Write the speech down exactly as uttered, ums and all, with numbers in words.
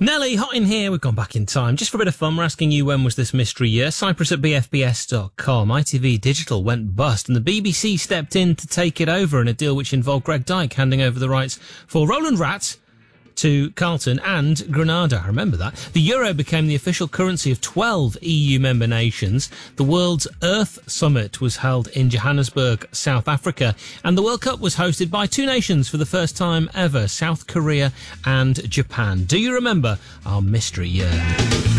Nelly, hot in here. We've gone back in time. Just for a bit of fun, we're asking you when was this mystery year. Cyprus at b f b s dot com. I T V Digital went bust and the B B C stepped in to take it over in a deal which involved Greg Dyke handing over the rights for Roland Rat to Carlton and Granada. I remember that. The euro became the official currency of twelve E U member nations. The World's Earth Summit was held in Johannesburg, South Africa. And the World Cup was hosted by two nations for the first time ever, South Korea and Japan. Do you remember our mystery year?